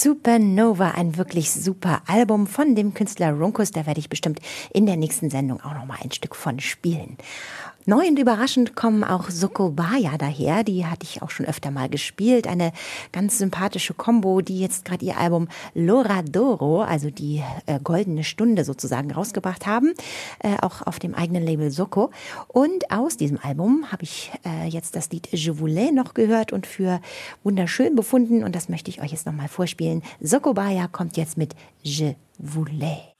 Supernova, ein wirklich super Album von dem Künstler Runkus. Da werde ich bestimmt in der nächsten Sendung auch noch mal ein Stück von spielen. Neu und überraschend kommen auch Sokobaya daher. Die hatte ich auch schon öfter mal gespielt. Eine ganz sympathische Combo, die jetzt gerade ihr Album Loradoro, also die goldene Stunde sozusagen, rausgebracht haben. Auch auf dem eigenen Label Soko. Und aus diesem Album habe ich jetzt das Lied Je Voulais noch gehört und für wunderschön befunden. Und das möchte ich euch jetzt nochmal vorspielen. Sokobaya kommt jetzt mit Je Voulais.